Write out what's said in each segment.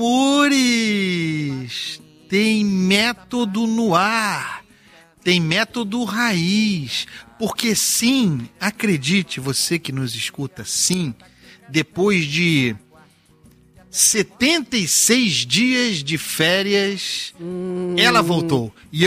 Amores, tem método no ar, tem método raiz, porque sim, acredite você que nos escuta, sim, depois de 76 dias de férias, ela voltou. E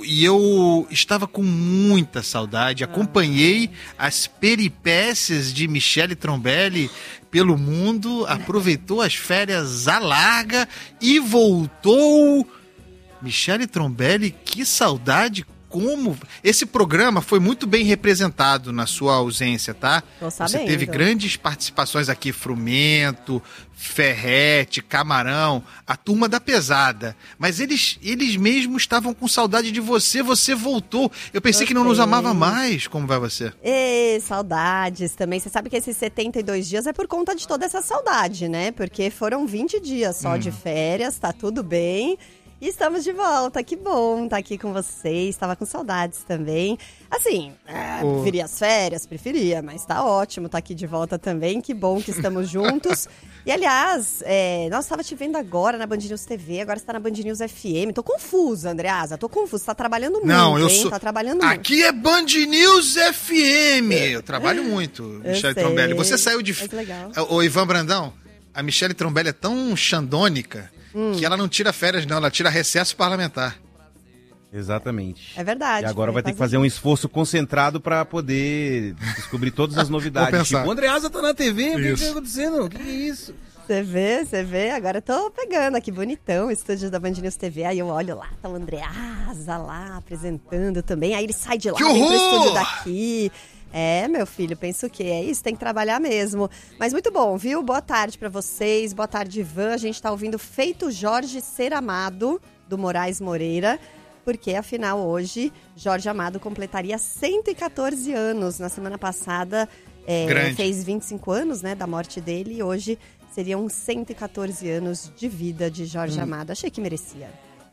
eu estava com muita saudade. Acompanhei as peripécias de Michele Trombelli pelo mundo, aproveitou as férias à larga e voltou. Michele Trombelli, que saudade! Como esse programa foi muito bem representado na sua ausência, tá? Você teve grandes participações aqui, Frumento, Ferrete, Camarão, a turma da pesada. Mas eles mesmos estavam com saudade de você, você voltou. Eu pensei que não nos amava mais. Como vai você? Saudades também. Você sabe que esses 72 dias é por conta de toda essa saudade, né? Porque foram 20 dias só de férias, tá tudo bem. E estamos de volta, que bom estar aqui com vocês, estava com saudades também. Assim, preferia as férias, preferia, mas tá ótimo estar aqui de volta também, que bom que estamos juntos. E aliás, nós estava te vendo agora na Band News TV, agora você tá na Band News FM. Tô confusa, Andreasa, tô confusa, você tá trabalhando muito, Não, eu hein? sou... Tá trabalhando Aqui muito. É Band News FM, eu trabalho muito, Michele Trombelli. Você saiu de... Legal. Ô, Ivan Brandão, a Michele Trombelli é tão xandônica que ela não tira férias, não. Ela tira recesso parlamentar. Exatamente. É verdade. E agora vai ter que fazer um esforço concentrado para poder descobrir todas as novidades. Tipo, o Andreasa tá na TV, o que tá acontecendo? O que é isso? Você vê, agora eu tô pegando aqui, bonitão, o estúdio da Band News TV, aí eu olho lá, tá o Andreasa lá, apresentando também, aí ele sai de lá, vem pro estúdio daqui. Meu filho, penso que é isso, tem que trabalhar mesmo. Mas muito bom, viu? Boa tarde pra vocês, boa tarde, Ivan. A gente tá ouvindo Feito Jorge Ser Amado, do Moraes Moreira, porque afinal hoje Jorge Amado completaria 114 anos. Na semana passada fez 25 anos, né, da morte dele, e hoje seriam 114 anos de vida de Jorge Amado. Achei que merecia.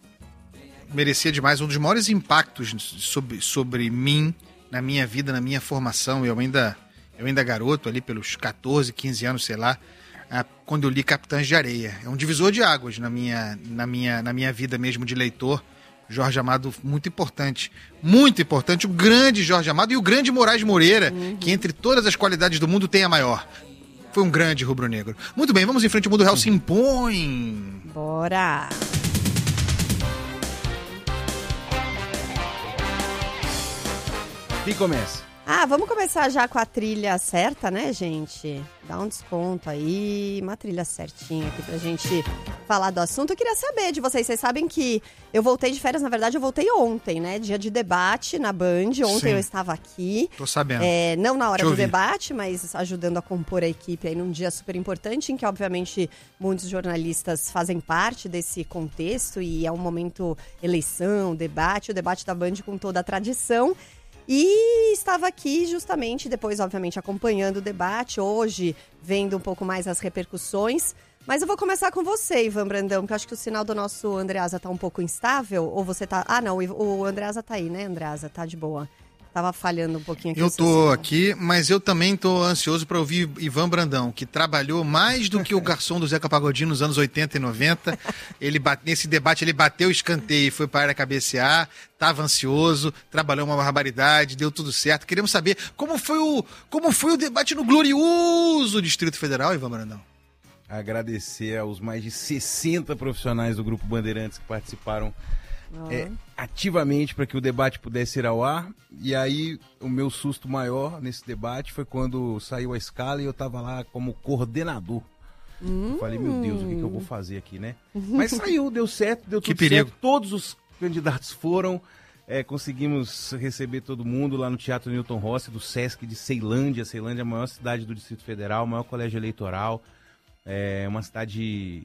Merecia demais, um dos maiores impactos sobre mim, na minha vida, na minha formação, eu ainda garoto, ali pelos 14, 15 anos, sei lá, quando eu li Capitães de Areia. É um divisor de águas na minha vida mesmo de leitor. Jorge Amado, muito importante, o grande Jorge Amado e o grande Moraes Moreira, que entre todas as qualidades do mundo tem a maior. Foi um grande rubro-negro. Muito bem, vamos em frente, o Mundo Real se impõe. Bora! Quem começa? Vamos começar já com a trilha certa, né, gente? Dá um desconto aí, uma trilha certinha aqui pra gente falar do assunto. Eu queria saber de vocês sabem que eu voltei de férias, na verdade eu voltei ontem, né? Dia de debate na Band, ontem eu estava aqui. Tô sabendo. Não na hora do debate, mas ajudando a compor a equipe aí num dia super importante, em que obviamente muitos jornalistas fazem parte desse contexto e é um momento eleição, debate, o debate da Band com toda a tradição. E estava aqui justamente, depois obviamente acompanhando o debate, hoje vendo um pouco mais as repercussões. Mas eu vou começar com você, Ivan Brandão, porque eu acho que o sinal do nosso Andreasa tá um pouco instável, ou você tá... não, o Andreasa tá aí, né, Andreasa? Tá de boa. Tava falhando um pouquinho aqui. Eu tô aqui, mas eu também tô ansioso para ouvir Ivan Brandão, que trabalhou mais do que o garçom do Zeca Pagodinho nos anos 80 e 90. Nesse debate ele bateu o escanteio e foi para a área cabecear, tava ansioso, trabalhou uma barbaridade, deu tudo certo. Queremos saber como foi o debate no glorioso Distrito Federal, Ivan Brandão. Agradecer aos mais de 60 profissionais do Grupo Bandeirantes que participaram ativamente para que o debate pudesse ir ao ar. E aí o meu susto maior nesse debate foi quando saiu a escala e eu estava lá como coordenador. Eu falei, meu Deus, o que eu vou fazer aqui, né? Mas saiu, deu certo, deu tudo certo. Todos os candidatos foram, conseguimos receber todo mundo lá no Teatro Newton Rossi, do Sesc de Ceilândia. Ceilândia é a maior cidade do Distrito Federal, o maior colégio eleitoral. É uma cidade...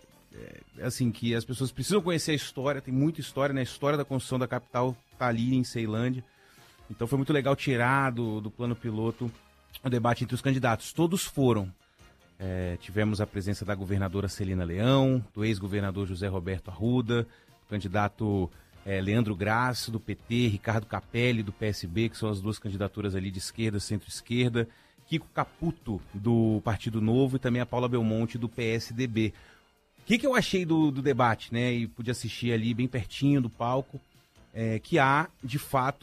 assim, que as pessoas precisam conhecer a história, tem muita história, né? A história da construção da capital tá ali em Ceilândia. Então foi muito legal tirar do plano piloto o debate entre os candidatos. Todos foram. Tivemos a presença da governadora Celina Leão, do ex-governador José Roberto Arruda, do candidato Leandro Graça, do PT, Ricardo Capelli, do PSB, que são as duas candidaturas ali de esquerda, centro-esquerda, Kiko Caputo, do Partido Novo, e também a Paula Belmonte, do PSDB. que eu achei do debate, né? E pude assistir ali bem pertinho do palco, que há, de fato,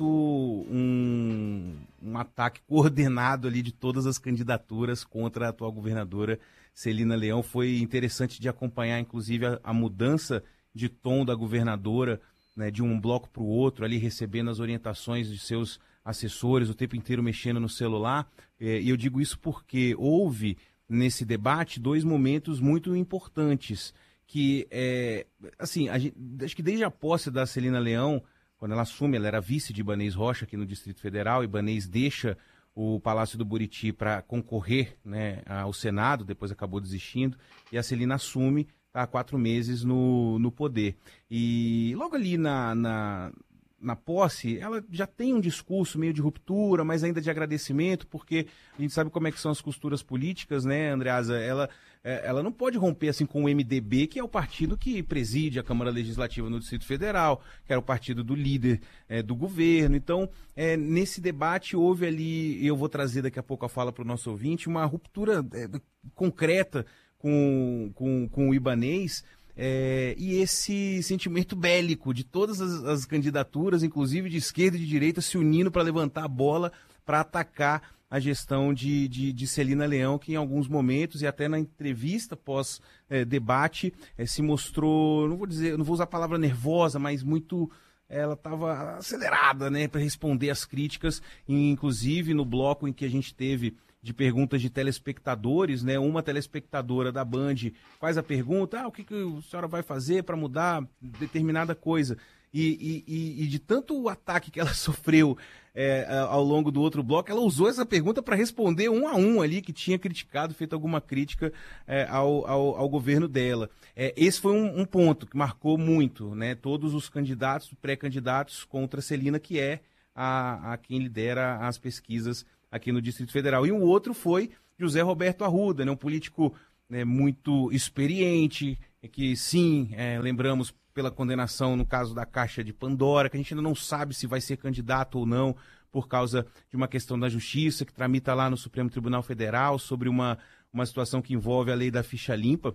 um ataque coordenado ali de todas as candidaturas contra a atual governadora Celina Leão. Foi interessante de acompanhar, inclusive, a mudança de tom da governadora, né, de um bloco para o outro, ali recebendo as orientações de seus assessores, o tempo inteiro mexendo no celular. E eu digo isso porque houve, nesse debate, 2 momentos muito importantes, que, assim, acho que desde a posse da Celina Leão, quando ela assume, ela era vice de Ibanez Rocha aqui no Distrito Federal. Ibanez deixa o Palácio do Buriti para concorrer, né, ao Senado, depois acabou desistindo, e a Celina assume, está há 4 meses no poder. E logo ali na posse, ela já tem um discurso meio de ruptura, mas ainda de agradecimento, porque a gente sabe como é que são as costuras políticas, né, Andreasa? Ela não pode romper assim com o MDB, que é o partido que preside a Câmara Legislativa no Distrito Federal, que era o partido do líder do governo. Então, nesse debate houve ali, eu vou trazer daqui a pouco a fala para o nosso ouvinte, uma ruptura concreta com o Ibanez, e esse sentimento bélico de todas as candidaturas, inclusive de esquerda e de direita, se unindo para levantar a bola, para atacar a gestão de Celina Leão, que em alguns momentos, e até na entrevista pós-debate, se mostrou, não vou usar a palavra nervosa, mas muito... Ela estava acelerada, né, para responder às críticas, e inclusive no bloco em que a gente teve de perguntas de telespectadores, né? Uma telespectadora da Band faz a pergunta, o que a senhora vai fazer para mudar determinada coisa? E de tanto ataque que ela sofreu ao longo do outro bloco, ela usou essa pergunta para responder um a um ali, que tinha criticado, feito alguma crítica ao governo dela. Esse foi um ponto que marcou muito, né? Todos os candidatos, pré-candidatos contra a Celina, que é a quem lidera as pesquisas aqui no Distrito Federal. E o outro foi José Roberto Arruda, né, um político muito experiente, que sim, lembramos pela condenação no caso da Caixa de Pandora, que a gente ainda não sabe se vai ser candidato ou não, por causa de uma questão da justiça que tramita lá no Supremo Tribunal Federal sobre uma situação que envolve a lei da ficha limpa.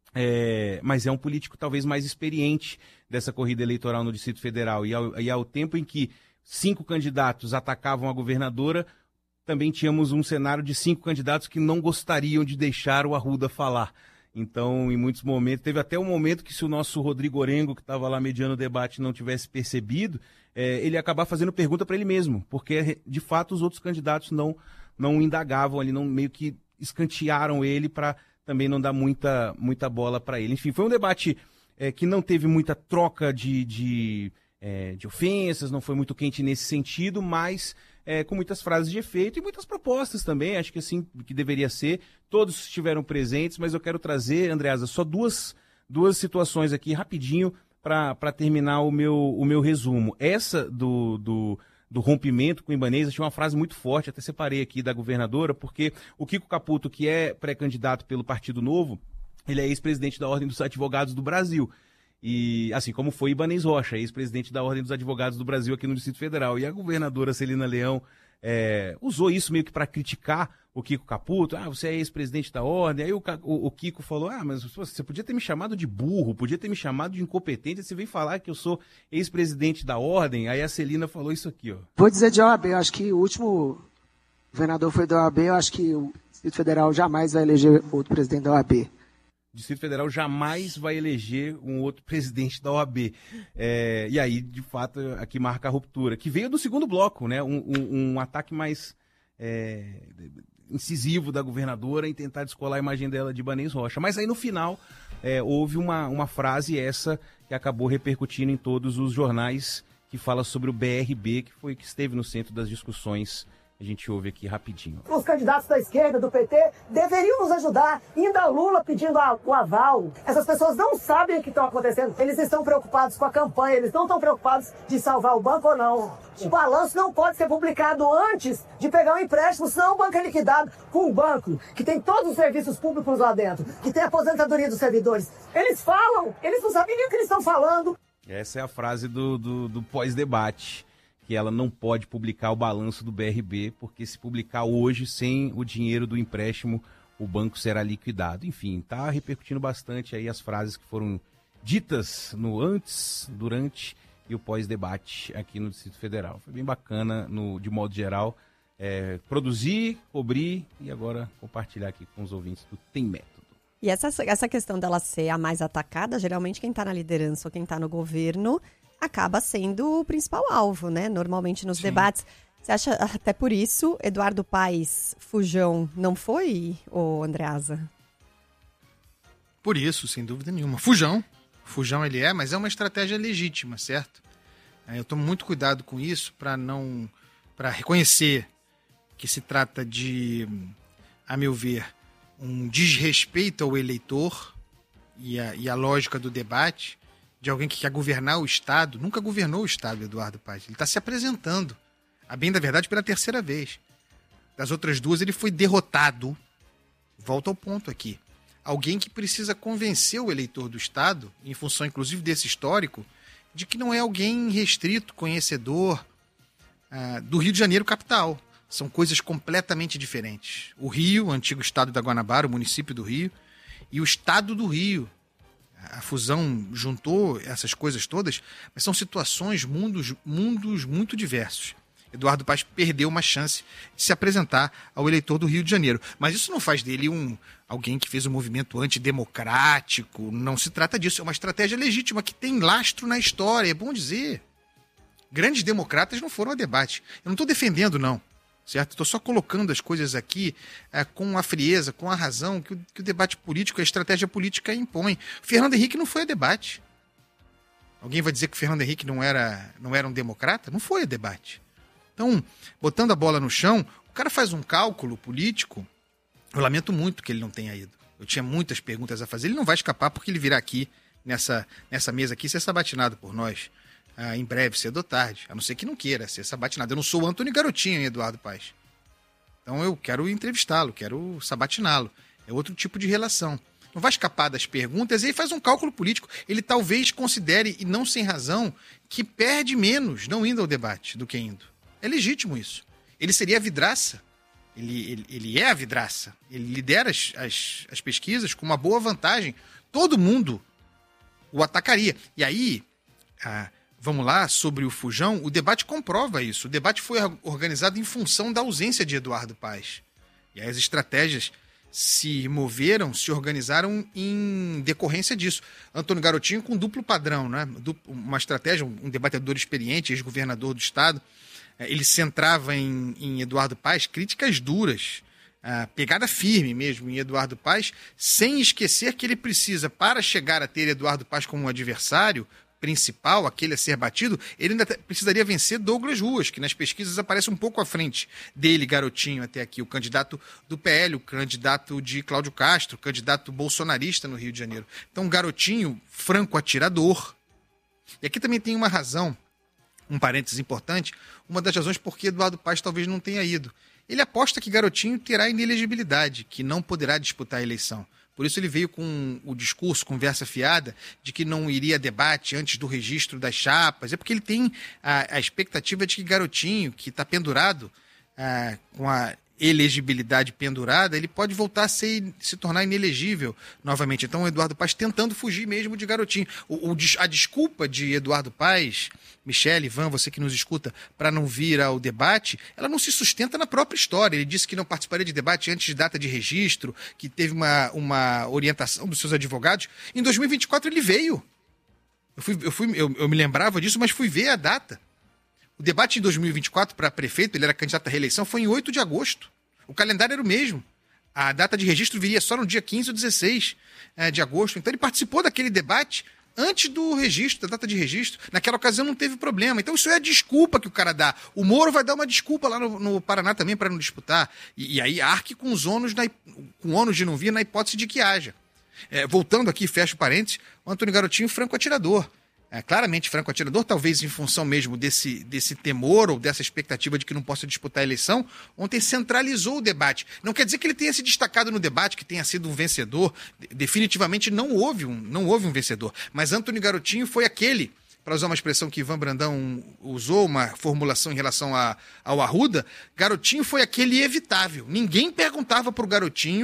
Mas é um político talvez mais experiente dessa corrida eleitoral no Distrito Federal. E ao tempo em que 5 candidatos atacavam a governadora, também tínhamos um cenário de 5 candidatos que não gostariam de deixar o Arruda falar. Então, em muitos momentos, teve até um momento que se o nosso Rodrigo Orengo, que estava lá mediando o debate, não tivesse percebido, ele ia acabar fazendo pergunta para ele mesmo, porque, de fato, os outros candidatos não indagavam ali, não meio que escantearam ele para também não dar muita bola para ele. Enfim, foi um debate que não teve muita troca de ofensas, não foi muito quente nesse sentido, mas com muitas frases de efeito e muitas propostas também, acho que assim que deveria ser. Todos estiveram presentes, mas eu quero trazer, Andreasa, só duas situações aqui rapidinho para terminar o meu resumo. Essa do rompimento com o Ibanez, achei uma frase muito forte, até separei aqui da governadora, porque o Kiko Caputo, que é pré-candidato pelo Partido Novo, ele é ex-presidente da Ordem dos Advogados do Brasil. E assim como foi Ibanez Rocha, ex-presidente da Ordem dos Advogados do Brasil aqui no Distrito Federal. E a governadora Celina Leão usou isso meio que para criticar o Kiko Caputo. Você é ex-presidente da Ordem. Aí o Kiko falou, mas você podia ter me chamado de burro, podia ter me chamado de incompetente, você vem falar que eu sou ex-presidente da Ordem. Aí a Celina falou isso aqui, ó. Vou dizer de OAB, eu acho que o último governador foi da OAB, eu acho que o Distrito Federal jamais vai eleger outro presidente da OAB. O Distrito Federal jamais vai eleger um outro presidente da OAB. E aí, de fato, aqui marca a ruptura, que veio do segundo bloco, né? Um ataque mais incisivo da governadora em tentar descolar a imagem dela de Ibanez Rocha. Mas aí, no final, houve uma frase essa que acabou repercutindo em todos os jornais, que fala sobre o BRB, que esteve no centro das discussões. A gente ouve aqui rapidinho. Os candidatos da esquerda, do PT, deveriam nos ajudar. Ainda Lula pedindo o aval. Essas pessoas não sabem o que está acontecendo. Eles estão preocupados com a campanha, eles não estão preocupados de salvar o banco ou não. O balanço não pode ser publicado antes de pegar um empréstimo, senão o banco é liquidado. Com um banco que tem todos os serviços públicos lá dentro, que tem a aposentadoria dos servidores. Eles falam, eles não sabem nem o que eles estão falando. Essa é a frase do pós-debate, que ela não pode publicar o balanço do BRB, porque se publicar hoje, sem o dinheiro do empréstimo, o banco será liquidado. Enfim, está repercutindo bastante aí as frases que foram ditas no antes, durante e o pós-debate aqui no Distrito Federal. Foi bem bacana, de modo geral, produzir, cobrir e agora compartilhar aqui com os ouvintes do Tem Método. E essa questão dela ser a mais atacada, geralmente quem está na liderança ou quem está no governo acaba sendo o principal alvo, né? Normalmente nos debates. Você acha, até por isso, Eduardo Paes Fujão não foi, ô Andreasa? Por isso, sem dúvida nenhuma. Fujão ele é, mas é uma estratégia legítima, certo? Eu tomo muito cuidado com isso para reconhecer que se trata de, a meu ver, um desrespeito ao eleitor e a lógica do debate de alguém que quer governar o Estado. Nunca governou o Estado, Eduardo Paes. Ele está se apresentando, a bem da verdade, pela terceira vez. Das outras duas, ele foi derrotado. Volto ao ponto aqui. Alguém que precisa convencer o eleitor do Estado, em função, inclusive, desse histórico, de que não é alguém restrito, conhecedor do Rio de Janeiro capital. São coisas completamente diferentes. O Rio, o antigo estado da Guanabara, o município do Rio, e o estado do Rio. A fusão juntou essas coisas todas, mas são situações, mundos muito diversos. Eduardo Paes perdeu uma chance de se apresentar ao eleitor do Rio de Janeiro. Mas isso não faz dele alguém que fez um movimento antidemocrático. Não se trata disso. É uma estratégia legítima que tem lastro na história. É bom dizer. Grandes democratas não foram a debate. Eu não estou defendendo, não. Certo? Estou só colocando as coisas aqui com a frieza, com a razão que o debate político, a estratégia política impõe. Fernando Henrique não foi a debate. Alguém vai dizer que o Fernando Henrique não era um democrata? Não foi a debate. Então, botando a bola no chão, o cara faz um cálculo político. Eu lamento muito que ele não tenha ido. Eu tinha muitas perguntas a fazer. Ele não vai escapar porque ele virá aqui, nessa mesa aqui, ser sabatinado por nós. Em breve, cedo ou tarde. A não ser que não queira ser sabatinado. Eu não sou o Antônio Garotinho, hein, Eduardo Paes. Então eu quero entrevistá-lo, quero sabatiná-lo. É outro tipo de relação. Não vai escapar das perguntas e aí faz um cálculo político. Ele talvez considere, e não sem razão, que perde menos não indo ao debate do que indo. É legítimo isso. Ele seria a vidraça. Ele é a vidraça. Ele lidera as pesquisas com uma boa vantagem. Todo mundo o atacaria. E aí, vamos lá, sobre o Fujão, o debate comprova isso. O debate foi organizado em função da ausência de Eduardo Paes. E aí as estratégias se organizaram em decorrência disso. Antônio Garotinho com duplo padrão, né? Uma estratégia, um debatedor experiente, ex-governador do Estado. Ele centrava em Eduardo Paes críticas duras, pegada firme mesmo em Eduardo Paes, sem esquecer que ele precisa, para chegar a ter Eduardo Paes como um adversário principal, aquele a ser batido, ele ainda precisaria vencer Douglas Ruas, que nas pesquisas aparece um pouco à frente dele, Garotinho, até aqui, o candidato do PL, o candidato de Cláudio Castro, o candidato bolsonarista no Rio de Janeiro. Então, Garotinho, franco atirador. E aqui também tem uma razão, um parênteses importante, uma das razões por que Eduardo Paes talvez não tenha ido. Ele aposta que Garotinho terá inelegibilidade, que não poderá disputar a eleição. Por isso ele veio com o discurso, conversa fiada, de que não iria a debate antes do registro das chapas. É porque ele tem a expectativa de que Garotinho, que está pendurado, com a elegibilidade pendurada, ele pode voltar a se tornar inelegível novamente. Então o Eduardo Paes tentando fugir mesmo de Garotinho. A desculpa de Eduardo Paes, Michele, Ivan, você que nos escuta, para não vir ao debate, ela não se sustenta na própria história. Ele disse que não participaria de debate antes de data de registro, que teve uma orientação dos seus advogados. Em 2024 ele veio. Eu me lembrava disso, mas fui ver a data. O debate em 2024 para prefeito, ele era candidato à reeleição, foi em 8 de agosto. O calendário era o mesmo. A data de registro viria só no dia 15 ou 16 de agosto. Então ele participou daquele debate antes do registro, da data de registro. Naquela ocasião não teve problema. Então isso é a desculpa que o cara dá. O Moro vai dar uma desculpa lá no Paraná também para não disputar. E aí arque com os ônus, com o ônus de não vir na hipótese de que haja. Voltando aqui, fecho parênteses, o Antônio Garotinho, franco atirador. Claramente franco atirador, talvez em função mesmo desse temor ou dessa expectativa de que não possa disputar a eleição, ontem centralizou o debate. Não quer dizer que ele tenha se destacado no debate, que tenha sido um vencedor. Definitivamente não houve um vencedor. Mas Antônio Garotinho foi aquele, para usar uma expressão que Ivan Brandão usou, uma formulação em relação ao Arruda, Garotinho foi aquele evitável. Ninguém perguntava para o Garotinho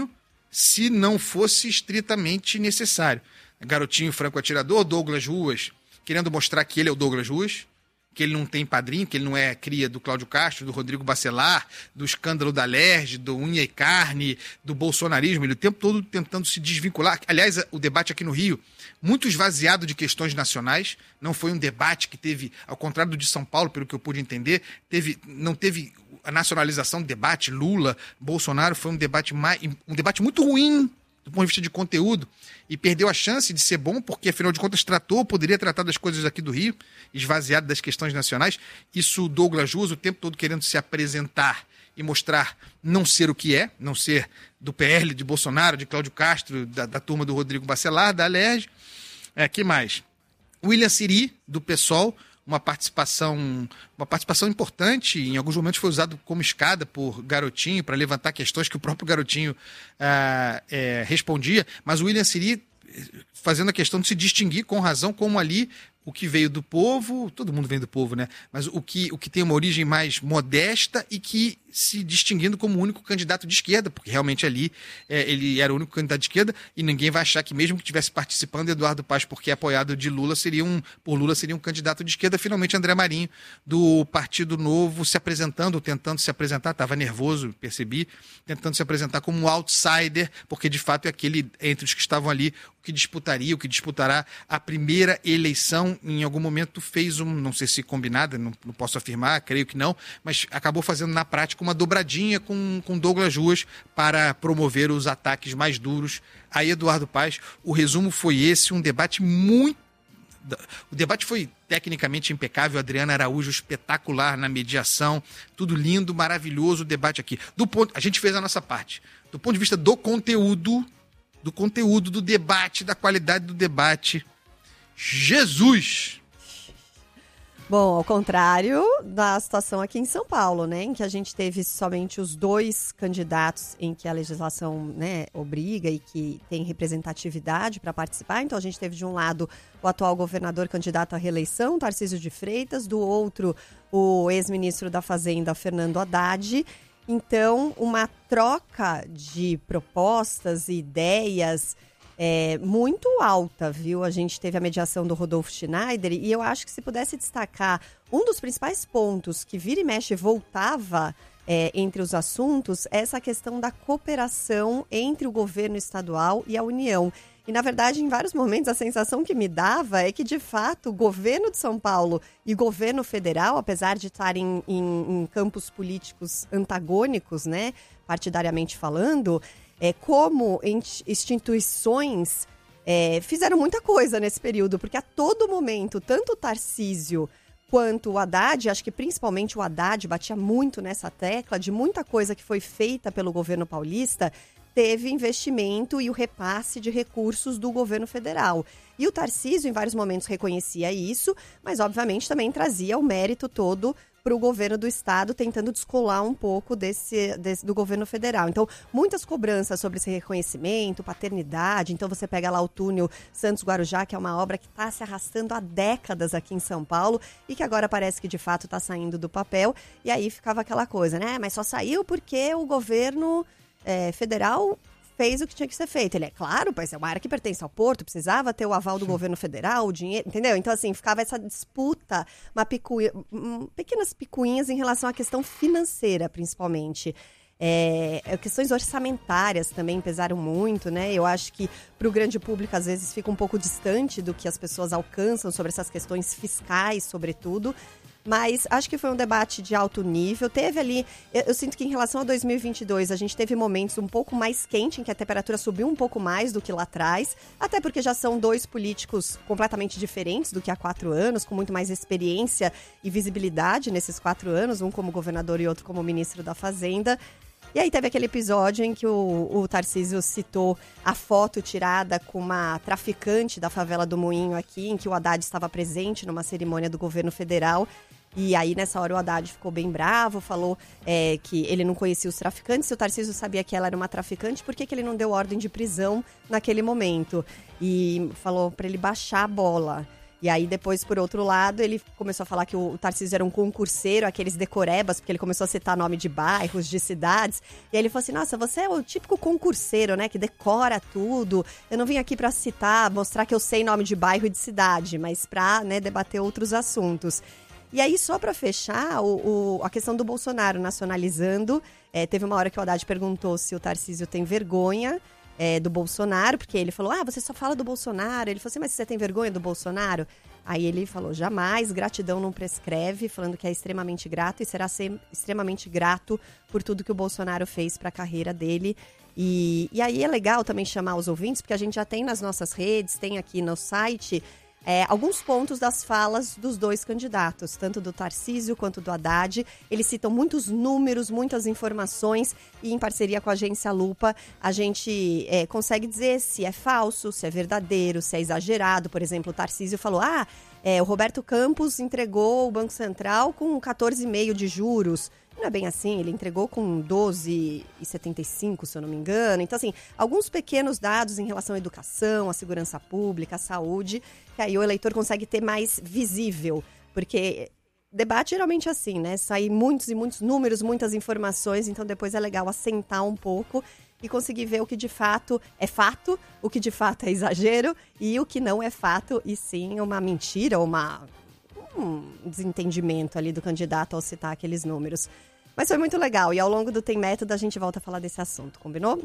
se não fosse estritamente necessário. Garotinho franco atirador, Douglas Ruas, querendo mostrar que ele é o Douglas Ruas, que ele não tem padrinho, que ele não é cria do Cláudio Castro, do Rodrigo Bacelar, do escândalo da Alerj, do Unha e Carne, do bolsonarismo, ele o tempo todo tentando se desvincular. Aliás, o debate aqui no Rio, muito esvaziado de questões nacionais, não foi um debate que teve, ao contrário do de São Paulo, pelo que eu pude entender, não teve a nacionalização do debate, Lula, Bolsonaro, foi um debate muito ruim do ponto de vista de conteúdo, e perdeu a chance de ser bom, porque, afinal de contas, poderia tratar das coisas aqui do Rio, esvaziado das questões nacionais. Isso o Douglas Ruas, o tempo todo querendo se apresentar e mostrar não ser o que é, não ser do PL, de Bolsonaro, de Cláudio Castro, da turma do Rodrigo Bacelar, da Alerj. Que mais? William Siri, do PSOL, uma participação importante, em alguns momentos foi usado como escada por Garotinho para levantar questões que o próprio Garotinho respondia, mas o William Siri fazendo a questão de se distinguir com razão, como ali o que veio do povo, todo mundo vem do povo, né? Mas o que tem uma origem mais modesta e que se distinguindo como o único candidato de esquerda, porque realmente ali ele era o único candidato de esquerda e ninguém vai achar que mesmo que estivesse participando Eduardo Paes, porque é apoiado de Lula, seria um candidato de esquerda. Finalmente André Marinho, do Partido Novo, se apresentando, tentando se apresentar, estava nervoso, percebi, tentando se apresentar como um outsider, porque de fato é aquele entre os que estavam ali, o que disputará a primeira eleição. Em algum momento fez não sei se combinada, não posso afirmar, creio que não, mas acabou fazendo na prática uma dobradinha com Douglas Ruas para promover os ataques mais duros a Eduardo Paes. O resumo foi esse, o debate foi tecnicamente impecável, Adriana Araújo espetacular na mediação, tudo lindo, maravilhoso o debate aqui. A gente fez a nossa parte. Do ponto de vista do conteúdo, do debate, da qualidade do debate, Jesus! Bom, ao contrário da situação aqui em São Paulo, né, em que a gente teve somente os 2 candidatos em que a legislação, né, obriga e que tem representatividade para participar. Então, a gente teve de um lado o atual governador candidato à reeleição, Tarcísio de Freitas, do outro o ex-ministro da Fazenda, Fernando Haddad. Então, uma troca de propostas e ideias muito alta, viu? A gente teve a mediação do Rodolfo Schneider e eu acho que se pudesse destacar um dos principais pontos que vira e mexe voltava entre os assuntos, é essa questão da cooperação entre o governo estadual e a União. E, na verdade, em vários momentos, a sensação que me dava é que, de fato, o governo de São Paulo e o governo federal, apesar de estarem em campos políticos antagônicos, né, partidariamente falando, como instituições fizeram muita coisa nesse período, porque a todo momento, tanto o Tarcísio quanto o Haddad, acho que principalmente o Haddad batia muito nessa tecla de muita coisa que foi feita pelo governo paulista, teve investimento e o repasse de recursos do governo federal. E o Tarcísio, em vários momentos, reconhecia isso, mas, obviamente, também trazia o mérito todo para o governo do estado, tentando descolar um pouco do governo federal. Então, muitas cobranças sobre esse reconhecimento, paternidade. Então, você pega lá o túnel Santos-Guarujá, que é uma obra que está se arrastando há décadas aqui em São Paulo e que agora parece que, de fato, está saindo do papel. E aí ficava aquela coisa, né? Mas só saiu porque o governo federal fez o que tinha que ser feito. Ele claro, pois é uma área que pertence ao Porto, precisava ter o aval do governo federal, o dinheiro, entendeu? Então, assim, ficava essa disputa, pequenas picuinhas em relação à questão financeira, principalmente. Questões orçamentárias também pesaram muito, né? Eu acho que para o grande público, às vezes, fica um pouco distante do que as pessoas alcançam sobre essas questões fiscais, sobretudo. Mas acho que foi um debate de alto nível. Teve ali, eu sinto que em relação a 2022, a gente teve momentos um pouco mais quentes, em que a temperatura subiu um pouco mais do que lá atrás, até porque já são 2 políticos completamente diferentes do que há 4 anos, com muito mais experiência e visibilidade nesses 4 anos, um como governador e outro como ministro da Fazenda. E aí teve aquele episódio em que o Tarcísio citou a foto tirada com uma traficante da favela do Moinho aqui, em que o Haddad estava presente numa cerimônia do governo federal. E aí, nessa hora, o Haddad ficou bem bravo, falou que ele não conhecia os traficantes. Se o Tarcísio sabia que ela era uma traficante, por que ele não deu ordem de prisão naquele momento? E falou para ele baixar a bola. E aí depois, por outro lado, ele começou a falar que o Tarcísio era um concurseiro, aqueles decorebas, porque ele começou a citar nome de bairros, de cidades. E aí ele falou assim, nossa, você é o típico concurseiro, né, que decora tudo. Eu não vim aqui pra citar, mostrar que eu sei nome de bairro e de cidade, mas pra, né, debater outros assuntos. E aí, só pra fechar, a questão do Bolsonaro nacionalizando, teve uma hora que o Haddad perguntou se o Tarcísio tem vergonha do Bolsonaro, porque ele falou, você só fala do Bolsonaro. Ele falou assim, mas você tem vergonha do Bolsonaro? Aí ele falou, jamais, gratidão não prescreve, falando que é extremamente grato e será extremamente grato por tudo que o Bolsonaro fez para a carreira dele. E aí é legal também chamar os ouvintes, porque a gente já tem nas nossas redes, tem aqui no site, alguns pontos das falas dos dois candidatos, tanto do Tarcísio quanto do Haddad. Eles citam muitos números, muitas informações e, em parceria com a agência Lupa, a gente consegue dizer se é falso, se é verdadeiro, se é exagerado. Por exemplo, o Tarcísio falou, o Roberto Campos entregou o Banco Central com 14,5 de juros. Não é bem assim, ele entregou com 12,75, se eu não me engano. Então, assim, alguns pequenos dados em relação à educação, à segurança pública, à saúde, que aí o eleitor consegue ter mais visível. Porque debate geralmente é assim, né? Saem muitos e muitos números, muitas informações, então depois é legal assentar um pouco e conseguir ver o que de fato é fato, o que de fato é exagero e o que não é fato, e sim uma mentira, um desentendimento ali do candidato ao citar aqueles números. Mas foi muito legal. E ao longo do Tem Método a gente volta a falar desse assunto. Combinou?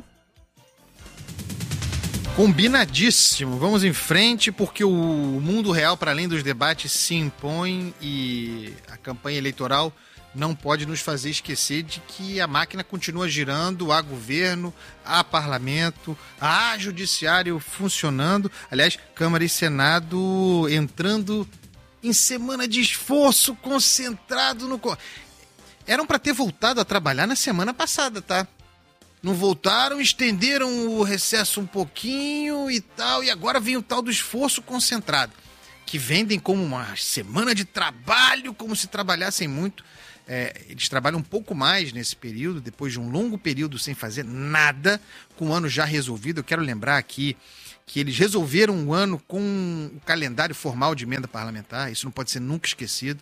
Combinadíssimo. Vamos em frente, porque o mundo real, para além dos debates, se impõe e a campanha eleitoral não pode nos fazer esquecer de que a máquina continua girando, há governo, há parlamento, há judiciário funcionando. Aliás, Câmara e Senado entrando em semana de esforço concentrado no... Eram para ter voltado a trabalhar na semana passada, tá? Não voltaram, estenderam o recesso um pouquinho e tal, e agora vem o tal do esforço concentrado, que vendem como uma semana de trabalho, como se trabalhassem muito. Eles trabalham um pouco mais nesse período, depois de um longo período sem fazer nada, com o ano já resolvido. Eu quero lembrar aqui que eles resolveram um ano com o calendário formal de emenda parlamentar, isso não pode ser nunca esquecido.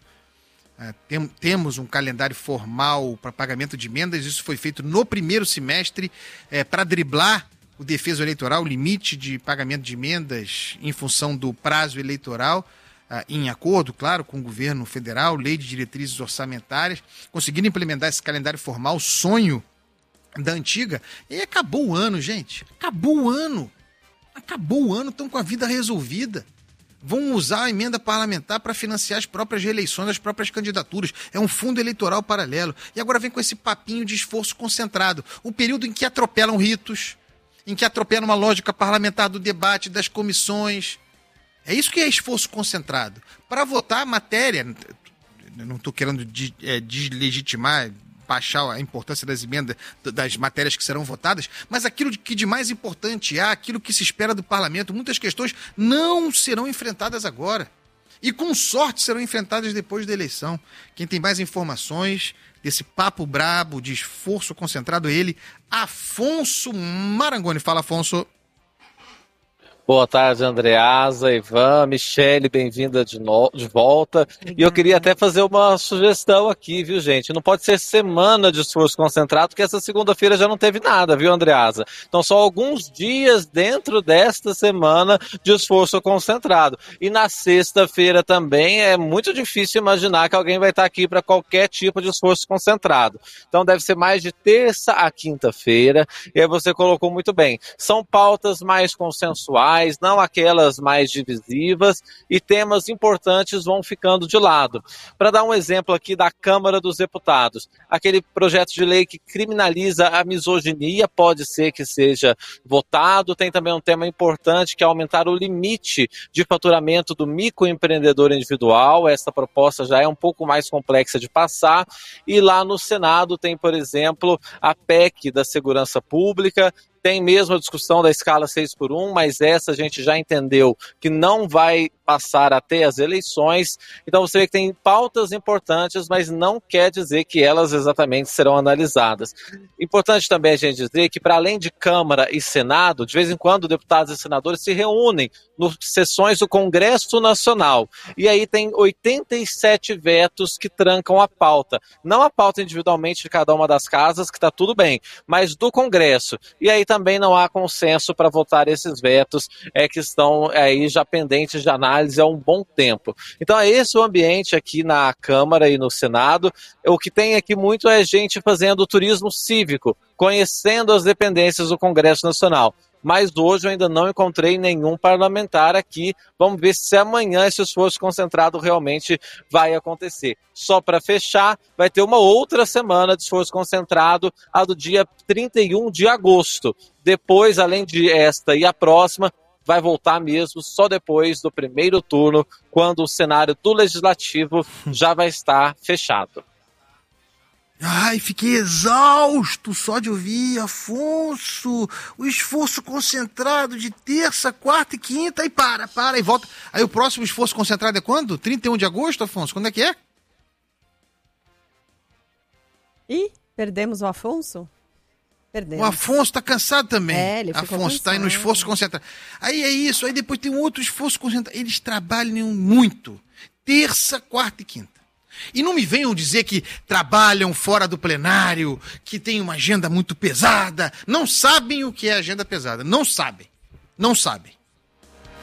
Temos um calendário formal para pagamento de emendas, isso foi feito no primeiro semestre para driblar o defeso eleitoral, o limite de pagamento de emendas em função do prazo eleitoral, em acordo, claro, com o governo federal, lei de diretrizes orçamentárias, conseguiram implementar esse calendário formal, sonho da antiga, e acabou o ano, gente, acabou o ano, estão com a vida resolvida. Vão usar a emenda parlamentar para financiar as próprias reeleições, as próprias candidaturas. É um fundo eleitoral paralelo. E agora vem com esse papinho de esforço concentrado. O período em que atropelam ritos, em que atropelam uma lógica parlamentar do debate, das comissões. É isso que é esforço concentrado. Para votar a matéria, não estou querendo deslegitimar, baixar a importância das emendas, das matérias que serão votadas, mas aquilo que de mais importante há, aquilo que se espera do parlamento, muitas questões não serão enfrentadas agora. E com sorte serão enfrentadas depois da eleição. Quem tem mais informações desse papo brabo, de esforço concentrado, é ele, Afonso Marangoni. Fala, Afonso. Boa tarde, Andreasa, Ivan, Michele, bem-vinda de volta. Legal. E eu queria até fazer uma sugestão aqui, viu, gente? Não pode ser semana de esforço concentrado, porque essa segunda-feira já não teve nada, viu, Andreasa? Então, só alguns dias dentro desta semana de esforço concentrado. E na sexta-feira também é muito difícil imaginar que alguém vai estar aqui para qualquer tipo de esforço concentrado. Então, deve ser mais de terça a quinta-feira. E aí você colocou muito bem. São pautas mais consensuais, não aquelas mais divisivas, e temas importantes vão ficando de lado. Para dar um exemplo aqui da Câmara dos Deputados, aquele projeto de lei que criminaliza a misoginia pode ser que seja votado. Tem também um tema importante que é aumentar o limite de faturamento do microempreendedor individual. Essa proposta já é um pouco mais complexa de passar. E lá no Senado tem, por exemplo, a PEC da segurança pública, Tem mesmo a discussão da escala 6x1, mas essa a gente já entendeu que não vai passar até as eleições. Então você vê que tem pautas importantes, mas não quer dizer que elas exatamente serão analisadas. Importante também a gente dizer que, para além de Câmara e Senado, de vez em quando deputados e senadores se reúnem nas sessões do Congresso Nacional. E aí tem 87 vetos que trancam a pauta. Não a pauta individualmente de cada uma das casas, que está tudo bem, mas do Congresso. E aí também não há consenso para votar esses vetos que estão aí já pendentes de análise há um bom tempo. Então é esse o ambiente aqui na Câmara e no Senado. O que tem aqui muito é gente fazendo turismo cívico, conhecendo as dependências do Congresso Nacional. Mas hoje eu ainda não encontrei nenhum parlamentar aqui. Vamos ver se amanhã esse esforço concentrado realmente vai acontecer. Só para fechar, vai ter uma outra semana de esforço concentrado, a do dia 31 de agosto. Depois, além de esta e a próxima, vai voltar mesmo só depois do primeiro turno, quando o cenário do Legislativo já vai estar fechado. Ai, fiquei exausto só de ouvir, Afonso, o esforço concentrado de terça, quarta e quinta, e para e volta. Aí o próximo esforço concentrado é quando? 31 de agosto, Afonso? Quando é que é? Ih, perdemos o Afonso? Perdemos. O Afonso tá cansado também. Ele ficou Afonso cansado. tá aí no esforço concentrado. Aí é isso, aí depois tem um outro esforço concentrado. Eles trabalham muito. Terça, quarta e quinta. E não me venham dizer que trabalham fora do plenário, que tem uma agenda muito pesada. Não sabem o que é agenda pesada. Não sabem. Não sabem.